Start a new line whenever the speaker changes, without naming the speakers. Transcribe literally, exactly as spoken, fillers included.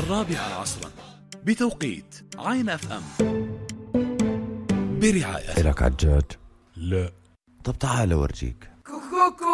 الرابعة عصرا بتوقيت عين اف ام، برعاية.
إلك عجاج؟
لا.
طب تعال أورجيك.